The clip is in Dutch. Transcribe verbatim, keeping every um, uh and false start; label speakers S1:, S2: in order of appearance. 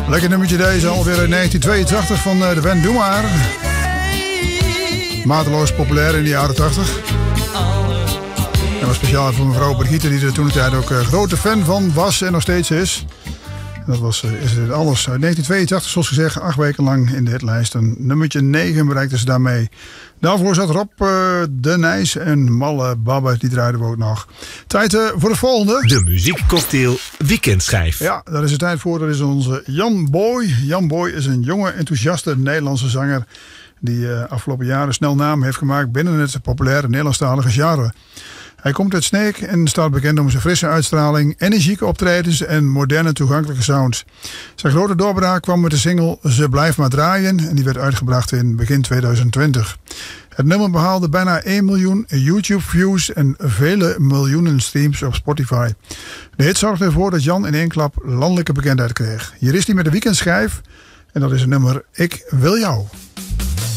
S1: Lekker nummertje deze, alweer uit negentien tweeëntachtig van de band Doe Maar. Mateloos populair in de jaren tachtig. En was speciaal voor mevrouw Brigitte, die er toen de tijd ook uh, grote fan van was en nog steeds is. En dat was, uh, is het alles uit negentien tweeëntachtig, zoals gezegd, acht weken lang in de hitlijst. Een nummertje negen bereikte ze daarmee. Daarvoor zat Rob uh, de Nijs en Malle Babbe, die draaiden we ook nog. Tijd uh, voor de volgende.
S2: De muziekcocktail weekendschijf.
S1: Ja, daar is het tijd voor. Dat is onze Jan Boy. Jan Boy is een jonge, enthousiaste Nederlandse zanger die uh, afgelopen jaren snel naam heeft gemaakt binnen het populaire Nederlandstalige genre. Hij komt uit Sneek en staat bekend om zijn frisse uitstraling, energieke optredens en moderne toegankelijke sounds. Zijn grote doorbraak kwam met de single Ze Blijft Maar Draaien en die werd uitgebracht in begin tweeduizend twintig. Het nummer behaalde bijna één miljoen YouTube views en vele miljoenen streams op Spotify. De hit zorgde ervoor dat Jan in één klap landelijke bekendheid kreeg. Hier is hij met de weekendschijf en dat is het nummer Ik Wil Jou.